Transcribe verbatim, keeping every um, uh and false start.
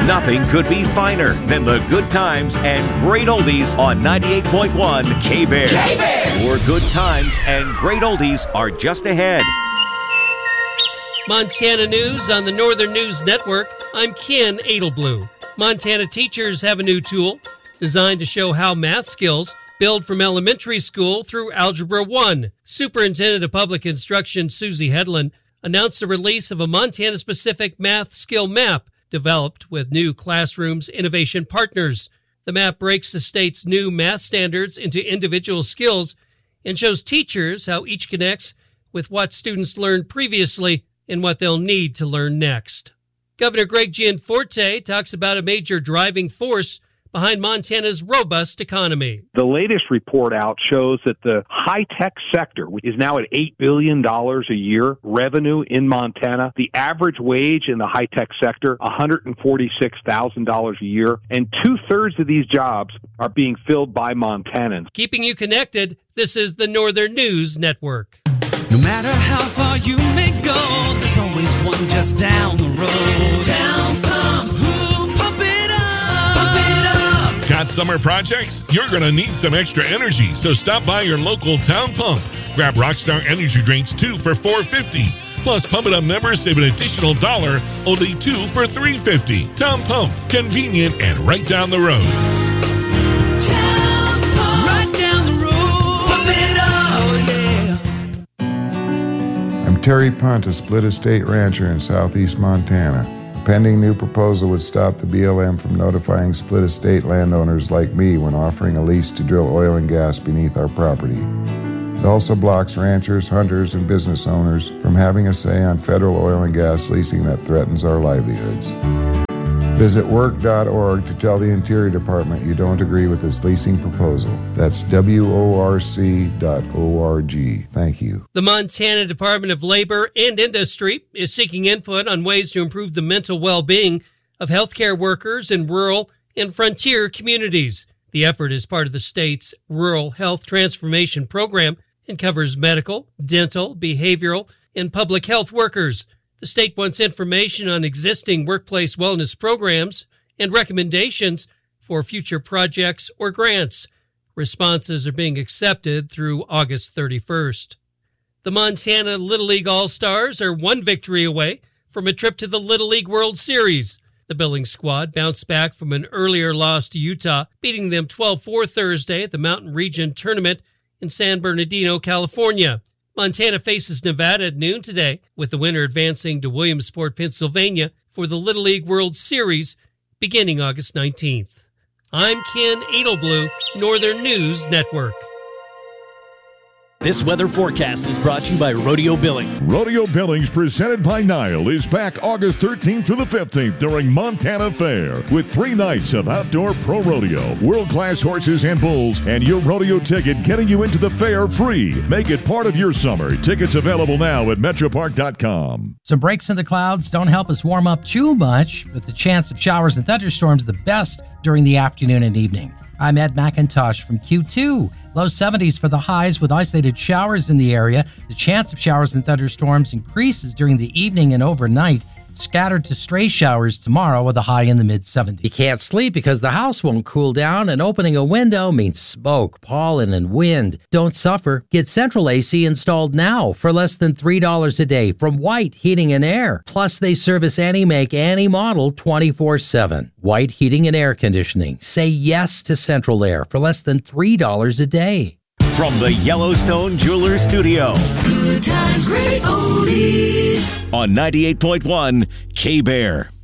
Nothing could be finer than the good times and great oldies on ninety-eight point one K-Bear. K-Bear! More good times and great oldies are just ahead. Montana News on the Northern News Network. I'm Ken Edelblue. Montana teachers have a new tool designed to show how math skills build from elementary school through Algebra one. Superintendent of Public Instruction Susie Hedlund announced the release of a Montana-specific math skill map developed with new Classrooms Innovation Partners. The map breaks the state's new math standards into individual skills and shows teachers how each connects with what students learned previously and what they'll need to learn next. Governor Greg Gianforte talks about a major driving force behind Montana's robust economy. The latest report out shows that the high-tech sector is now at eight billion dollars a year revenue in Montana. The average wage in the high-tech sector, one hundred forty-six thousand dollars a year, and two-thirds of these jobs are being filled by Montanans. Keeping you connected, this is the Northern News Network. No matter how far you may go, there's always one just down the road. Town Pump, who pump it up, pump it up. Got summer projects? You're going to need some extra energy, so stop by your local Town Pump. Grab Rockstar Energy Drinks two for four dollars and fifty cents. Plus, Pump It Up members save an additional dollar, only two for three dollars and fifty cents. Town Pump, convenient and right down the road. Town Pump, right down the road. Pump it up, oh yeah. I'm Terry Punt, a split estate rancher in southeast Montana. A pending new proposal would stop the B L M from notifying split estate landowners like me when offering a lease to drill oil and gas beneath our property. It also blocks ranchers, hunters, and business owners from having a say on federal oil and gas leasing that threatens our livelihoods. Visit work dot org to tell the Interior Department you don't agree with this leasing proposal. That's W O R C dot org. Thank you. The Montana Department of Labor and Industry is seeking input on ways to improve the mental well-being of healthcare workers in rural and frontier communities. The effort is part of the state's Rural Health Transformation Program and covers medical, dental, behavioral, and public health workers. The state wants information on existing workplace wellness programs and recommendations for future projects or grants. Responses are being accepted through August thirty-first. The Montana Little League All-Stars are one victory away from a trip to the Little League World Series. The Billings squad bounced back from an earlier loss to Utah, beating them twelve four Thursday at the Mountain Region Tournament in San Bernardino, California. Montana faces Nevada at noon today, with the winner advancing to Williamsport, Pennsylvania for the Little League World Series beginning August nineteenth. I'm Ken Edelblue, Northern News Network. This weather forecast is brought to you by Rodeo Billings. Rodeo Billings, presented by Nile, is back August thirteenth through the fifteenth during Montana Fair with three nights of outdoor pro rodeo, world-class horses and bulls, and your rodeo ticket getting you into the fair free. Make it part of your summer. Tickets available now at metropark dot com. Some breaks in the clouds don't help us warm up too much, with the chance of showers and thunderstorms the best during the afternoon and evening. I'm Ed McIntosh from Q two. Low seventies for the highs with isolated showers in the area. The chance of showers and thunderstorms increases during the evening and overnight. Scattered to stray showers tomorrow with a high in the mid-seventies. You can't sleep because the house won't cool down, and opening a window means smoke, pollen, and wind. Don't suffer. Get Central A C installed now for less than three dollars a day from White Heating and Air. Plus, they service any make, any model twenty-four seven. White Heating and Air Conditioning. Say yes to Central Air for less than three dollars a day. From the Yellowstone Jeweler Studio. Good times, great oldies. On ninety-eight point one K-Bear.